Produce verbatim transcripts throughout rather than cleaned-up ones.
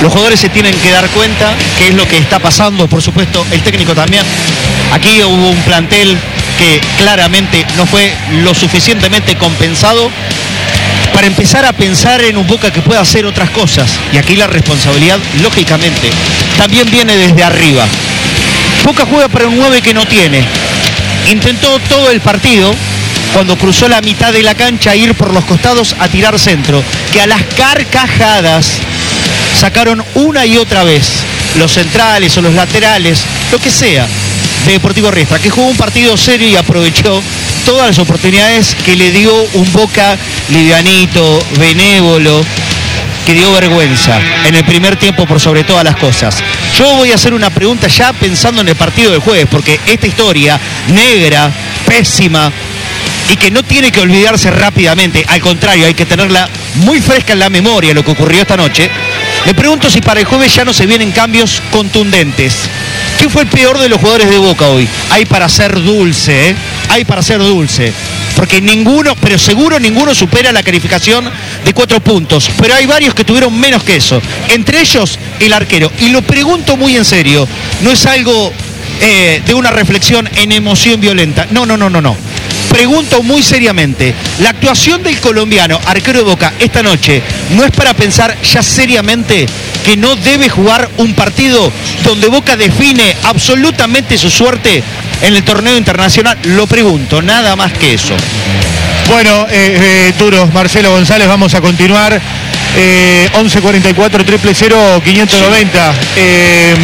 Los jugadores se tienen que dar cuenta qué es lo que está pasando, por supuesto, el técnico también. Aquí hubo un plantel que claramente no fue lo suficientemente compensado para empezar a pensar en un Boca que pueda hacer otras cosas. Y aquí la responsabilidad, lógicamente, también viene desde arriba. Boca juega para un nueve que no tiene. Intentó todo el partido, cuando cruzó la mitad de la cancha, ir por los costados a tirar centro, que a las carcajadas sacaron una y otra vez los centrales o los laterales, lo que sea, de Deportivo Riestra, que jugó un partido serio y aprovechó todas las oportunidades que le dio un Boca livianito, benévolo, que dio vergüenza en el primer tiempo por sobre todas las cosas. Yo voy a hacer una pregunta ya pensando en el partido del jueves, porque esta historia negra, pésima, y que no tiene que olvidarse rápidamente, al contrario, hay que tenerla muy fresca en la memoria lo que ocurrió esta noche. Me pregunto si para el jueves ya no se vienen cambios contundentes. ¿Quién fue el peor de los jugadores de Boca hoy? Hay para ser dulce, ¿eh? Hay para ser dulce. Porque ninguno, pero seguro ninguno supera la calificación de cuatro puntos. Pero hay varios que tuvieron menos que eso. Entre ellos, el arquero. Y lo pregunto muy en serio. No es algo eh, de una reflexión en emoción violenta. No, no, no, no, no. Pregunto muy seriamente, la actuación del colombiano, arquero de Boca, esta noche, ¿no es para pensar ya seriamente que no debe jugar un partido donde Boca define absolutamente su suerte en el torneo internacional? Lo pregunto, nada más que eso. Bueno, eh, eh, Turos, Marcelo González, vamos a continuar. Eh, once cuarenta y cuatro, triple cero, quinientos noventa. Eh,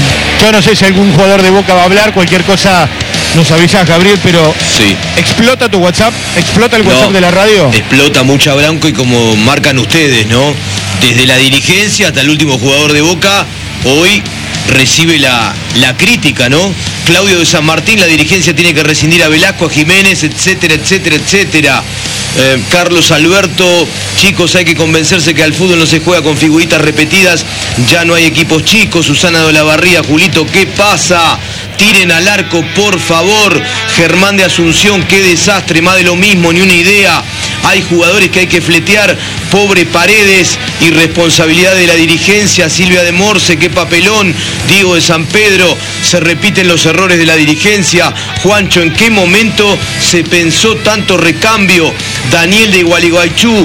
yo no sé si algún jugador de Boca va a hablar, cualquier cosa nos avisás, Gabriel, pero sí. ¿Explota tu WhatsApp? ¿Explota el WhatsApp no, de la radio? Explota mucha blanco y como marcan ustedes, ¿no? Desde la dirigencia hasta el último jugador de Boca, hoy recibe la, la crítica, ¿no? Claudio de San Martín, la dirigencia tiene que rescindir a Velasco, a Jiménez, etcétera, etcétera, etcétera. Eh, Carlos Alberto, chicos, hay que convencerse que al fútbol no se juega con figuritas repetidas, ya no hay equipos chicos. Susana de Olavarría, Julito, ¿qué pasa? Tiren al arco, por favor. Germán de Asunción, qué desastre, más de lo mismo, ni una idea. Hay jugadores que hay que fletear. Pobre Paredes, irresponsabilidad de la dirigencia. Silvia de Morse, qué papelón. Diego de San Pedro, se repiten los errores de la dirigencia. Juancho, ¿en qué momento se pensó tanto recambio? Daniel de Gualeguaychú,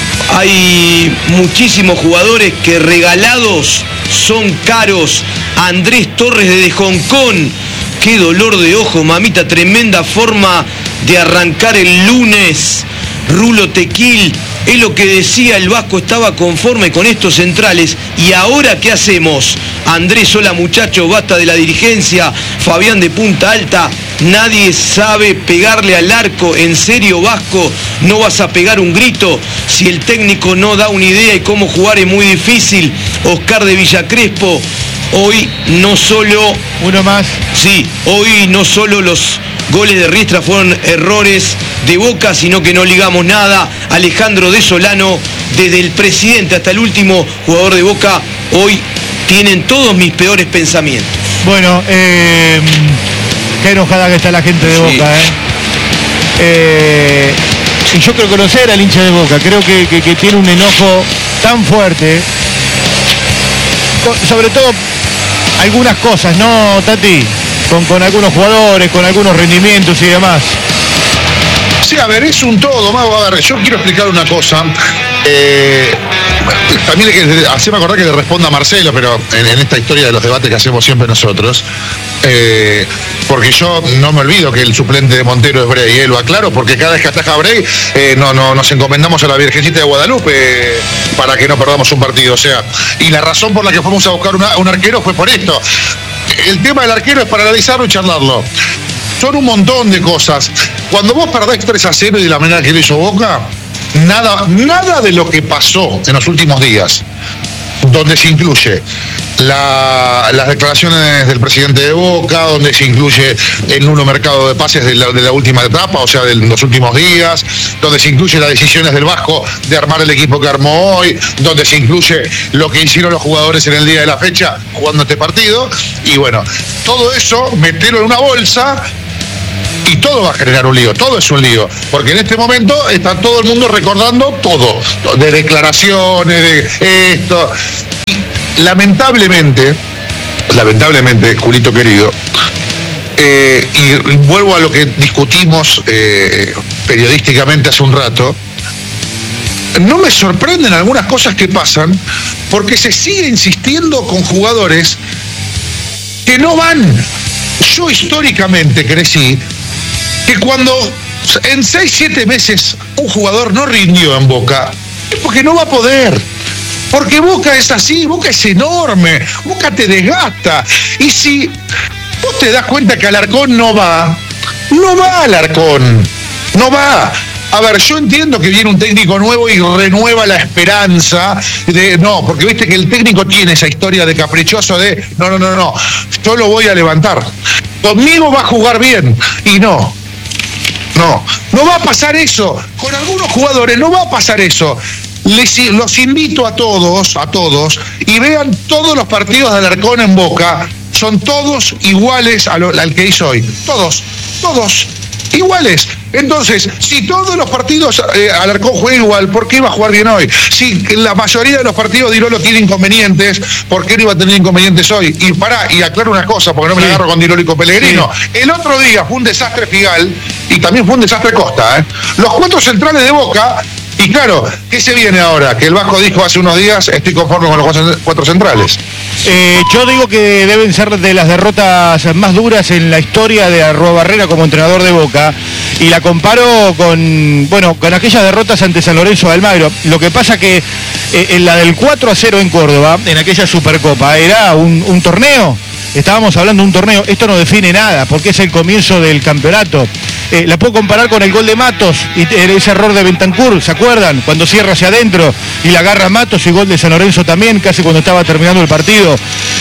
hay muchísimos jugadores que regalados son caros. Andrés Torres de Hong Kong, qué dolor de ojo, mamita, tremenda forma de arrancar el lunes. Rulo Tequil, es lo que decía, el Vasco estaba conforme con estos centrales. ¿Y ahora qué hacemos? Andrés, hola muchachos, basta de la dirigencia. Fabián de Punta Alta, nadie sabe pegarle al arco. ¿En serio, Vasco? ¿No vas a pegar un grito? Si el técnico no da una idea y cómo jugar es muy difícil. Oscar de Villa Crespo, hoy no solo... Uno más. Sí, hoy no solo los goles de Riestra fueron errores de Boca, sino que no ligamos nada. Alejandro de Solano, desde el presidente hasta el último jugador de Boca, hoy tienen todos mis peores pensamientos. Bueno, eh, qué enojada que está la gente de Sí. Boca, ¿eh? Eh, y yo creo conocer al hincha de Boca, creo que, que, que tiene un enojo tan fuerte, con, sobre todo algunas cosas, ¿no, Tati? Con, con algunos jugadores, con algunos rendimientos y demás. Sí, a ver, es un todo, Mago. A ver, yo quiero explicar una cosa. Eh, también hay que hacerme acordar que le responda a Marcelo, pero en, en esta historia de los debates que hacemos siempre nosotros, eh, porque yo no me olvido que el suplente de Montero es Bray, ¿eh? Lo aclaro, porque cada vez que ataja a Bray, eh, no, no, nos encomendamos a la Virgencita de Guadalupe eh, para que no perdamos un partido. O sea, y la razón por la que fuimos a buscar una, un arquero fue por esto. El tema del arquero es para analizarlo y charlarlo. Son un montón de cosas. Cuando vos perdés tres a cero y de la manera que lo hizo Boca, nada, nada de lo que pasó en los últimos días, donde se incluye la, las declaraciones del presidente de Boca, donde se incluye el nulo mercado de pases de la, de la última etapa, o sea, de los últimos días, donde se incluye las decisiones del Vasco de armar el equipo que armó hoy, donde se incluye lo que hicieron los jugadores en el día de la fecha jugando este partido, y bueno, todo eso, meterlo en una bolsa. Y todo va a generar un lío, todo es un lío, porque en este momento está todo el mundo recordando todo, de declaraciones, de esto. lamentablemente, lamentablemente, Julito querido, eh, y vuelvo a lo que discutimos eh, periodísticamente hace un rato, no me sorprenden algunas cosas que pasan porque se sigue insistiendo con jugadores que no van. Yo históricamente crecí que cuando en seis, siete meses un jugador no rindió en Boca, es porque no va a poder. Porque Boca es así, Boca es enorme, Boca te desgasta. Y si vos te das cuenta que Alarcón no va, no va Alarcón, no va. A ver, yo entiendo que viene un técnico nuevo y renueva la esperanza de, no, porque viste que el técnico tiene esa historia de caprichoso de, no, no, no, no, yo lo voy a levantar. Conmigo va a jugar bien. Y no, no, no va a pasar eso. Con algunos jugadores no va a pasar eso. Les, los invito a todos, a todos, y vean todos los partidos de Alarcón en Boca. Son todos iguales a lo, al que hizo hoy. Todos, todos. Iguales. Entonces, si todos los partidos eh, Alarcón juega igual, ¿por qué iba a jugar bien hoy? Si la mayoría de los partidos Di Lolo tiene inconvenientes, ¿por qué no iba a tener inconvenientes hoy? Y pará, y aclaro una cosa, porque no me sí. la agarro con Di Lolo y con Pellegrino. Sí. El otro día fue un desastre Figal y también fue un desastre Costa. ¿eh? Los cuatro centrales de Boca, y claro, ¿qué se viene ahora? Que el Vasco dijo hace unos días, estoy conforme con los cuatro centrales. Eh, yo digo que deben ser de las derrotas más duras en la historia de Arruabarrena como entrenador de Boca, y la comparo con, bueno, con aquellas derrotas ante San Lorenzo de Almagro. Lo que pasa que eh, en la del cuatro a cero en Córdoba, en aquella Supercopa, era un, un torneo. Estábamos hablando de un torneo, esto no define nada, porque es el comienzo del campeonato. Eh, la puedo comparar con el gol de Matos y ese error de Bentancur, ¿se acuerdan? Cuando cierra hacia adentro y la agarra Matos, y gol de San Lorenzo también, casi cuando estaba terminando el partido.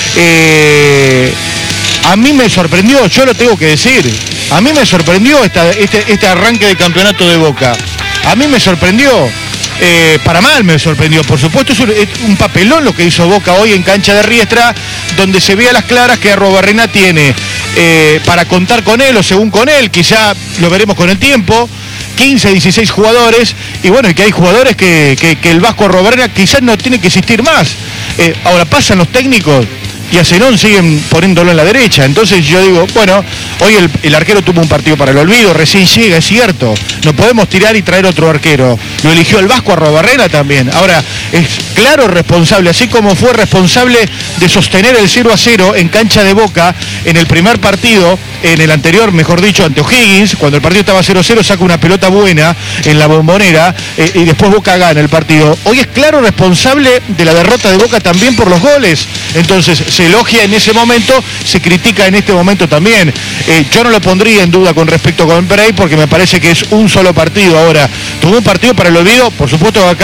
Eh, a mí me sorprendió, yo lo tengo que decir, a mí me sorprendió esta, este, este arranque de campeonato de Boca. A mí me sorprendió. Eh, para mal me sorprendió, por supuesto. Es un, es un papelón lo que hizo Boca hoy en cancha de Riestra, donde se ve a las claras que Arruabarrena tiene eh, para contar con él, o según con él, quizá lo veremos con el tiempo, quince, dieciséis jugadores, y bueno, y que hay jugadores que, que, que el Vasco Arruabarrena quizás no tiene que existir más. Eh, ahora pasan los técnicos y a Zenón siguen poniéndolo en la derecha. Entonces yo digo, bueno, hoy el, el arquero tuvo un partido para el olvido, recién llega, es cierto. No podemos tirar y traer otro arquero. Lo eligió el Vasco Arruabarrena también. Ahora, es claro responsable, así como fue responsable de sostener el cero a cero en cancha de Boca en el primer partido, en el anterior, mejor dicho, ante O'Higgins, cuando el partido estaba cero a cero, saca una pelota buena en la Bombonera, eh, y después Boca gana el partido. Hoy es claro responsable de la derrota de Boca también por los goles. Entonces, se elogia en ese momento, se critica en este momento también. Eh, yo no lo pondría en duda con respecto con Bray, porque me parece que es un solo partido ahora. Tuvo un partido para el olvido, por supuesto acá